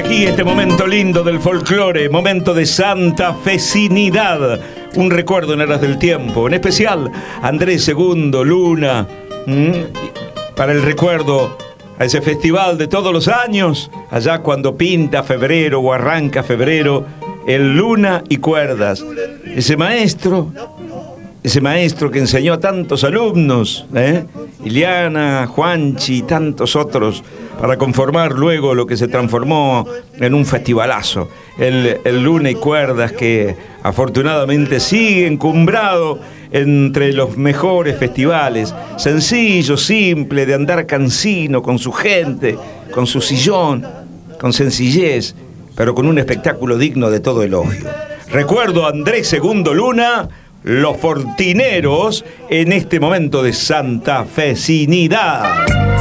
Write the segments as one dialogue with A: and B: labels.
A: aquí este momento lindo del folclore, momento de santafesinidad, un recuerdo en aras del tiempo, en especial Andrés II, Luna, para el recuerdo a ese festival de todos los años, allá cuando pinta febrero o arranca febrero, el Luna y Cuerdas, ese maestro que enseñó a tantos alumnos, Iliana, Juanchi y tantos otros, para conformar luego lo que se transformó en un festivalazo, el Luna y Cuerdas, que afortunadamente sigue encumbrado entre los mejores festivales, sencillo, simple, de andar cansino con su gente, con su sillón, con sencillez, pero con un espectáculo digno de todo elogio. Recuerdo a Andrés II Luna, los Fortineros, en este momento de santafesinidad.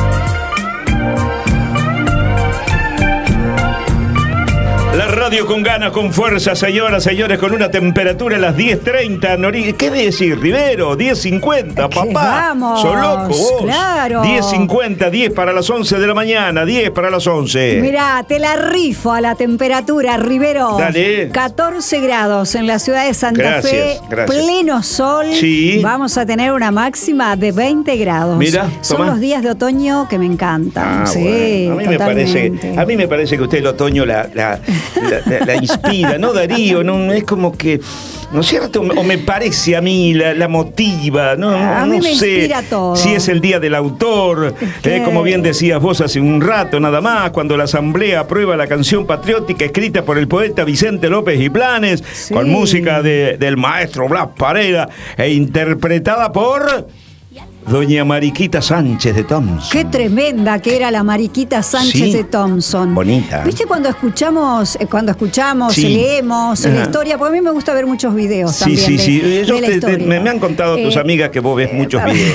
A: La radio con ganas, con fuerza, señoras, señores, con una temperatura a las 10:30. ¿Qué decir, Rivero? 10:50, papá.
B: Vamos,
A: sos loco vos.
B: Claro.
A: 10:50, 10 para las 11 de la mañana, 10 para las 11.
B: Mirá, te la rifo a la temperatura, Rivero.
A: Dale.
B: 14 grados en la ciudad de Santa Fe.
A: Gracias.
B: Pleno sol.
A: Sí.
B: Vamos a tener una máxima de 20 grados.
A: Mira,
B: son
A: tomá.
B: los días de otoño que me encantan. Sí,
A: bueno.
B: totalmente.
A: A mí me parece que usted el otoño la inspira, ¿no, Darío? No, es como que, ¿no es cierto? O me parece a mí, la motiva, ¿no?
B: A mí me
A: sé
B: inspira todo.
A: Si es el día del autor, como bien decías vos hace un rato nada más, cuando la Asamblea aprueba la canción patriótica escrita por el poeta Vicente López y Planes,
B: sí,
A: con música del maestro Blas Parera e interpretada por doña Mariquita Sánchez de Thompson.
B: Qué tremenda que era la Mariquita Sánchez,
A: sí,
B: de Thompson.
A: Bonita.
B: ¿Viste cuando escuchamos,
A: Sí.
B: leemos la historia? Porque a mí me gusta ver muchos videos
A: Sí,
B: también
A: sí.
B: de la historia.
A: Me han contado tus amigas que vos ves muchos videos.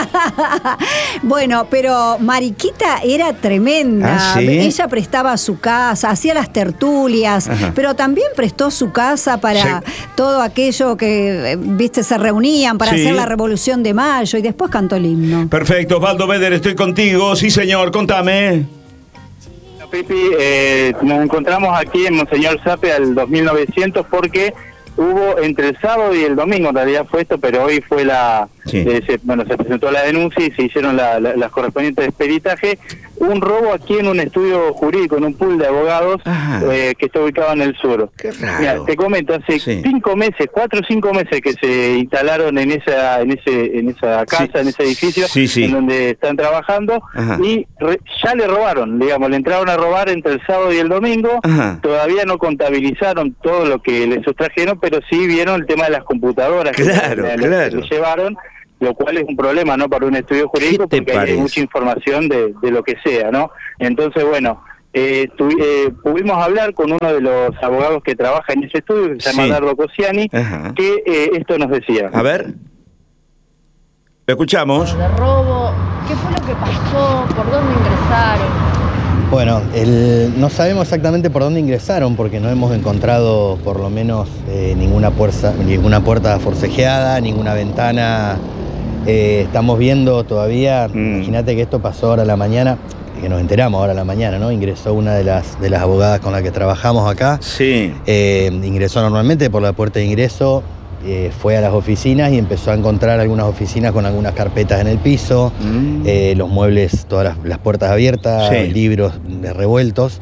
B: Bueno, pero Mariquita era tremenda.
A: ¿Sí?
B: Ella prestaba su casa, hacía las tertulias, pero también prestó su casa para todo aquello que, viste, se reunían para hacer la Revolución de Mayo y después cantó el himno.
A: Perfecto, Osvaldo Beder, estoy contigo. Sí, señor, contame.
C: Pipi, nos encontramos aquí en Monseñor Sape al 2900 porque hubo entre el sábado y el domingo, en realidad fue esto, pero hoy fue se presentó la denuncia y se hicieron las correspondientes peritaje. Un robo aquí en un estudio jurídico, en un pool de abogados que está ubicado en el sur.
A: Qué raro.
C: Mira, te comento, hace 5 meses, 4 o 5 meses que se instalaron en esa casa, en ese edificio, en donde están trabajando, y ya le robaron, digamos, le entraron a robar entre el sábado y el domingo. Todavía no contabilizaron todo lo que le sustrajeron, pero sí vieron el tema de las computadoras que le llevaron, lo cual es un problema, ¿no?, para un estudio jurídico, porque hay mucha información de lo que sea, ¿no? Entonces, bueno, pudimos hablar con uno de los abogados que trabaja en ese estudio, que se llama Dardo Cosiani, que esto nos decía.
A: A ver, lo escuchamos.
D: De robo, ¿qué fue lo que pasó? ¿Por dónde ingresaron?
E: Bueno, no sabemos exactamente por dónde ingresaron porque no hemos encontrado por lo menos ninguna puerta forcejeada, ninguna ventana. Estamos viendo todavía, imagínate que esto pasó ahora a la mañana, que nos enteramos ahora a la mañana, ¿no? Ingresó una de las abogadas con la que trabajamos acá. Sí. Ingresó normalmente por la puerta de ingreso, fue a las oficinas y empezó a encontrar algunas oficinas con algunas carpetas en el piso, los muebles, todas las puertas abiertas, libros revueltos.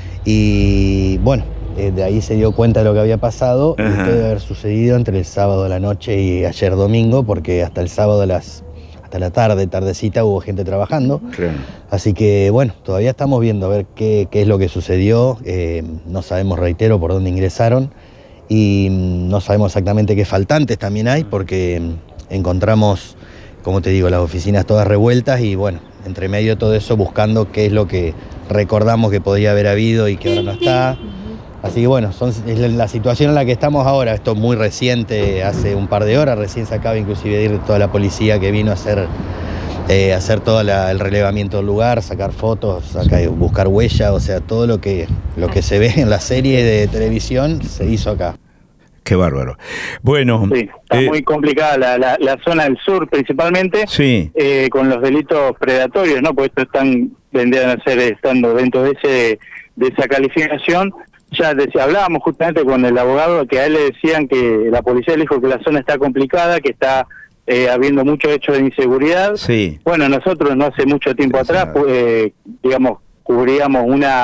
E: Y bueno, de ahí se dio cuenta de lo que había pasado. Esto debe haber sucedido entre el sábado de la noche y ayer domingo, porque hasta el sábado hasta la tardecita hubo gente trabajando. Así que bueno, todavía estamos viendo a ver qué es lo que sucedió. No sabemos, reitero, por dónde ingresaron. Y no sabemos exactamente qué faltantes también hay, porque encontramos, como te digo, las oficinas todas revueltas y bueno, entre medio de todo eso buscando qué es lo que recordamos que podría haber habido y que ahora no está. Así que bueno, es la situación en la que estamos ahora. Esto es muy reciente, hace un par de horas, recién se acaba inclusive de ir toda la policía que vino a hacer todo el relevamiento del lugar, sacar fotos, buscar huellas, o sea, todo lo que se ve en la serie de televisión se hizo acá.
A: Qué bárbaro. Bueno,
C: sí, está muy complicada la zona del sur principalmente,
A: sí,
C: con los delitos predatorios, ¿no? Porque estos vendrían a ser estando dentro de esa calificación. Ya hablábamos justamente con el abogado que a él le decían que la policía le dijo que la zona está complicada, que está habiendo muchos hechos de inseguridad.
A: Sí.
C: Bueno, nosotros no hace mucho tiempo atrás, digamos, cubríamos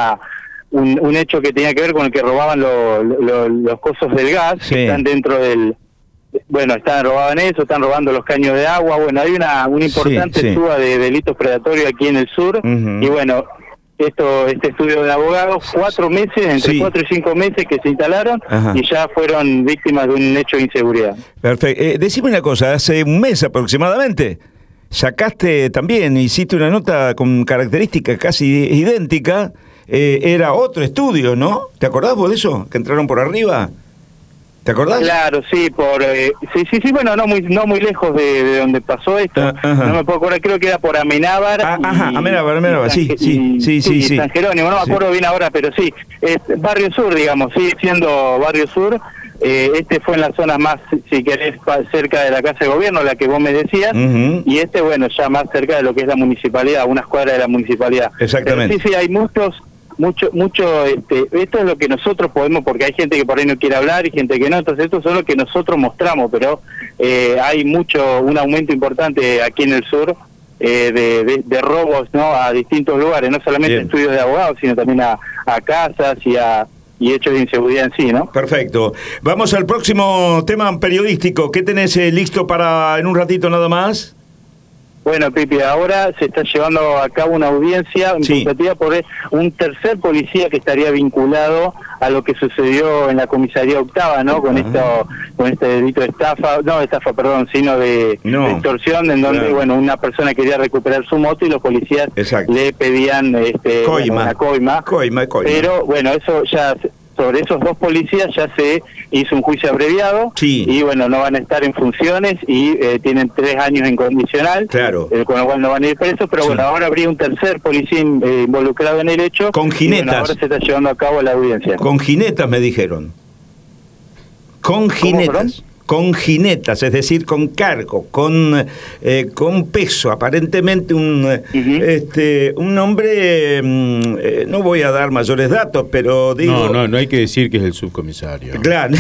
C: un hecho que tenía que ver con el que robaban los cosos del gas, sí, que están dentro del... Bueno, robaban eso, están robando los caños de agua. Bueno, hay una importante suba de delitos predatorios aquí en el sur. Y bueno, este estudio de abogados, 4 meses, entre 4 y 5 meses que se instalaron, y ya fueron víctimas de un hecho de inseguridad.
A: Perfecto. Decime una cosa, hace un mes aproximadamente sacaste también, hiciste una nota con características casi idénticas. Era otro estudio, ¿no? ¿Te acordás vos de eso? Que entraron por arriba. ¿Te acordás?
C: Claro, sí, sí, bueno, no muy lejos de donde pasó esto. No me puedo acordar, creo que era por Amenábar.
A: Amenábar, sí.
C: San Jerónimo, no me acuerdo bien ahora, pero sí, es Barrio Sur, digamos, sigue siendo Barrio Sur. Este fue en la zona más, si querés, cerca de la Casa de Gobierno, la que vos me decías, y bueno, ya más cerca de lo que es la municipalidad, unas cuadras de la municipalidad.
A: Exactamente.
C: Pero sí, hay mucho, esto es lo que nosotros podemos, porque hay gente que por ahí no quiere hablar y gente que no, entonces esto es lo que nosotros mostramos, pero hay un aumento importante aquí en el sur de robos, ¿no? A distintos lugares, no solamente estudios de abogados, sino también a casas y hechos de inseguridad en sí, ¿no?
A: Perfecto. Vamos al próximo tema periodístico. ¿Qué tenés listo para en un ratito nada más?
C: Bueno, Pipi, ahora se está llevando a cabo una audiencia imputativa por un tercer policía que estaría vinculado a lo que sucedió en la comisaría octava, ¿no? Con este delito de sino de extorsión, en donde, bueno, una persona quería recuperar su moto y los policías le pedían una coima. Pero, bueno, eso ya... Sobre esos 2 policías ya se hizo un juicio abreviado y bueno, no van a estar en funciones y tienen 3 años en condicional, con lo cual no van a ir presos, pero bueno, ahora habría un tercer policía involucrado en el hecho.
A: Con jinetas.
C: Bueno, ahora se está llevando a cabo la audiencia.
A: Con jinetas me dijeron. Con jinetas. Con jinetas, es decir, con cargo, con peso, aparentemente un hombre, no voy a dar mayores datos, pero digo...
F: No hay que decir que es el subcomisario.
A: Claro.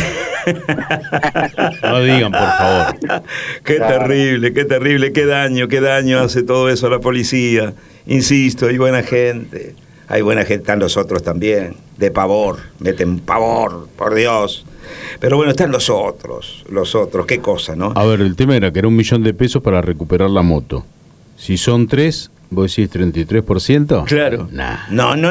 F: No digan, por favor.
A: Qué terrible, qué daño hace todo eso a la policía. Insisto, hay buena gente, están los otros también, de pavor, meten pavor, por Dios. Pero bueno, están los otros, qué cosa, ¿no?
F: A ver, el tema era que era $1.000.000 para recuperar la moto. Si son 3, ¿vos decís 33%?
A: Claro.
F: Nah.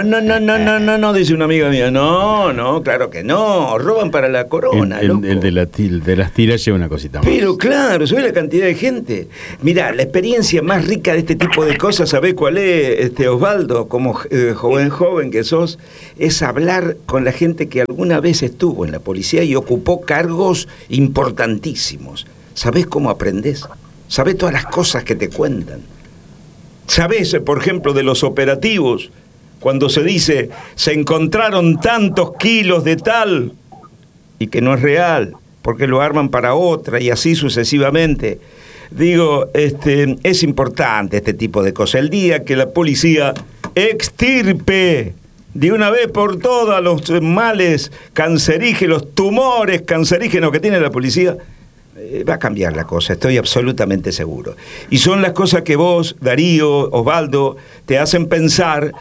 A: No, dice una amiga mía. No, claro que no. Roban para la corona, loco.
F: El de las tiras lleva una cosita más.
A: Pero claro, ¿sabés la cantidad de gente? Mirá, la experiencia más rica de este tipo de cosas, ¿sabés cuál es, Osvaldo? Como joven que sos, es hablar con la gente que alguna vez estuvo en la policía y ocupó cargos importantísimos. ¿Sabés cómo aprendés? ¿Sabés todas las cosas que te cuentan? ¿Sabés, por ejemplo, de los operativos? Cuando se dice, se encontraron tantos kilos de tal, y que no es real, porque lo arman para otra, y así sucesivamente. Digo, es importante este tipo de cosas. El día que la policía extirpe de una vez por todas los males cancerígenos, los tumores cancerígenos que tiene la policía, va a cambiar la cosa, estoy absolutamente seguro. Y son las cosas que vos, Darío, Osvaldo, te hacen pensar,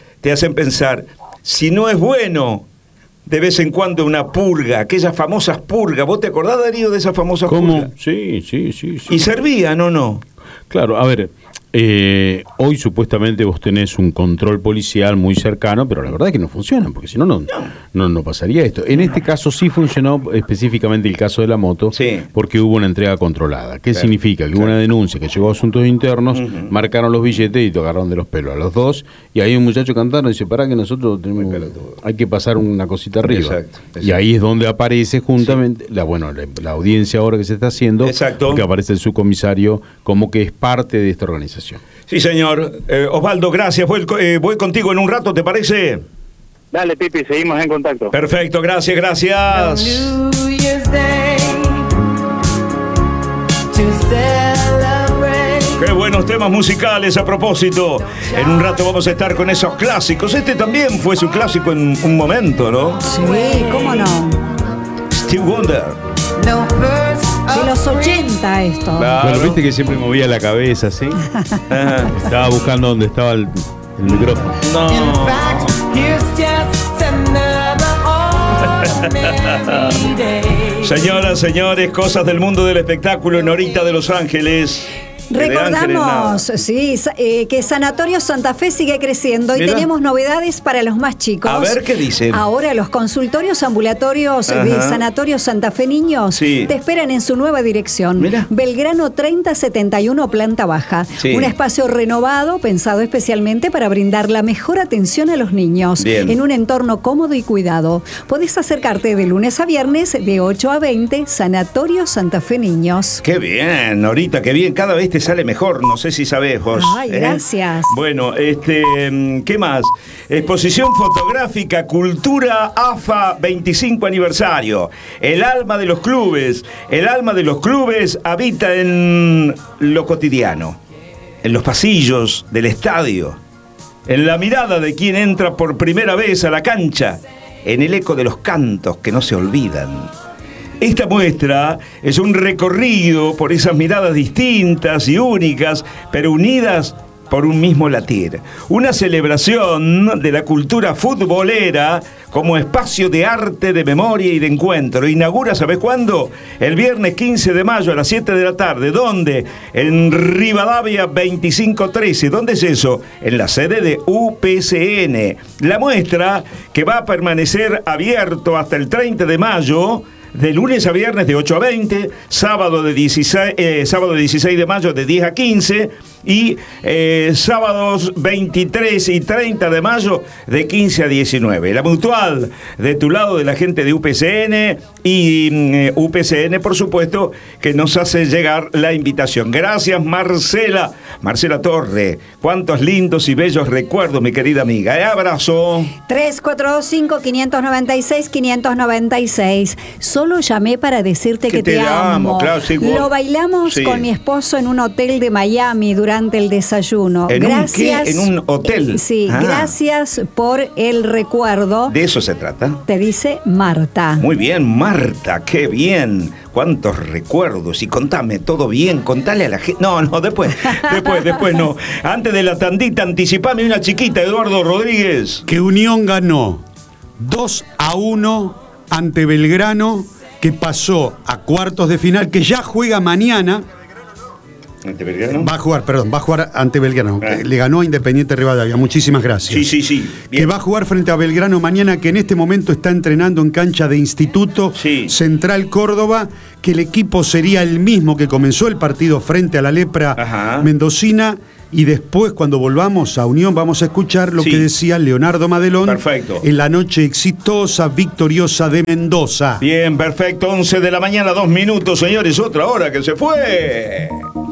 A: si no es bueno de vez en cuando una purga, aquellas famosas purgas. ¿Vos te acordás, Darío, de esas famosas purgas?
F: Sí.
A: ¿Y servían o no?
F: Claro, a ver, hoy supuestamente vos tenés un control policial muy cercano, pero la verdad es que no funcionan, porque si no pasaría esto. En este caso sí funcionó específicamente el caso de la moto, porque hubo una entrega controlada. ¿Qué significa? Que hubo una denuncia que llegó a asuntos internos, marcaron los billetes y te agarraron de los pelos a los dos, y ahí un muchacho cantando y dice, pará que nosotros hay que pasar una cosita arriba. Exacto. Y ahí es donde aparece juntamente la audiencia ahora que se está haciendo, porque aparece el subcomisario como que es parte de esta organización.
A: Sí, señor. Osvaldo, gracias. Voy contigo en un rato, ¿te parece?
C: Dale, Pipi, seguimos en contacto.
A: Perfecto, gracias. Qué buenos temas musicales a propósito. En un rato vamos a estar con esos clásicos. Este también fue su clásico en un momento, ¿no?
B: Sí, ¿cómo no?
A: Stevie Wonder.
B: De los 80 esto.
A: Claro.
F: Bueno, viste que siempre movía la cabeza, ¿sí? Estaba buscando dónde estaba el micrófono.
A: No. Señoras, señores, cosas del mundo del espectáculo en Norita de Los Ángeles.
B: Recordamos, que Sanatorio Santa Fe sigue creciendo y tenemos novedades para los más chicos.
A: A ver qué dice.
B: Ahora los consultorios ambulatorios de Sanatorio Santa Fe Niños te esperan en su nueva dirección. Mirá. Belgrano 3071, planta baja. Sí. Un espacio renovado pensado especialmente para brindar la mejor atención a los niños. Bien. En un entorno cómodo y cuidado. Podés acercarte de lunes a viernes de 8 a 20, Sanatorio Santa Fe Niños.
A: Qué bien, Norita, qué bien. Cada vez te sale mejor, no sé si sabés vos.
B: Ay, gracias.
A: Bueno, ¿qué más? Exposición fotográfica Cultura AFA 25 aniversario. El alma de los clubes. El alma de los clubes habita en lo cotidiano, en los pasillos del estadio, en la mirada de quien entra por primera vez a la cancha, en el eco de los cantos que no se olvidan. Esta muestra es un recorrido por esas miradas distintas y únicas, pero unidas por un mismo latir. Una celebración de la cultura futbolera como espacio de arte, de memoria y de encuentro. Inaugura, ¿sabes cuándo? El viernes 15 de mayo a las 7 de la tarde. ¿Dónde? En Rivadavia 2513. ¿Dónde es eso? En la sede de UPCN. La muestra, que va a permanecer abierto hasta el 30 de mayo, de lunes a viernes de 8 a 20, sábado 16 de mayo de 10 a 15 y sábados 23 y 30 de mayo de 15 a 19. La Mutual, de tu lado, de la gente de UPCN y UPCN, por supuesto, que nos hace llegar la invitación. Gracias, Marcela Torre. Cuántos lindos y bellos recuerdos, mi querida amiga. Abrazo.
B: 3425-596-596. Solo llamé para decirte que te amo. Claro, sí, lo bailamos con mi esposo en un hotel de Miami durante el desayuno.
A: Gracias. ¿En un hotel?
B: Sí, gracias por el recuerdo.
A: ¿De eso se trata?
B: Te dice Marta.
A: Muy bien, Marta, qué bien. Cuántos recuerdos. Y contame, ¿todo bien? Contale a la gente. No, después no. Antes de la tandita, anticipame una chiquita, Eduardo Rodríguez.
G: Que Unión ganó 2-1 ante Belgrano, que pasó a cuartos de final, que ya juega mañana.
A: ¿Ante Belgrano?
G: Va a jugar ante Belgrano. Le ganó a Independiente Rivadavia. Muchísimas gracias.
A: Sí. Bien.
G: Que va a jugar frente a Belgrano mañana, que en este momento está entrenando en cancha de Instituto Central Córdoba, que el equipo sería el mismo que comenzó el partido frente a la Lepra mendocina. Y después, cuando volvamos a Unión, vamos a escuchar lo que decía Leonardo Madelón.
A: Perfecto.
G: En la noche exitosa, victoriosa de Mendoza.
A: Bien, perfecto. 11 de la mañana, 2 minutos, señores. Otra hora que se fue.